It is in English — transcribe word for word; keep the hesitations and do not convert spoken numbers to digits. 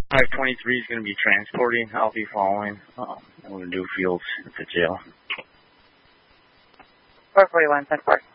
five twenty-three is going to be transporting. I'll be following. Um, I'm going to do fields at the jail. four forty-one, ten four.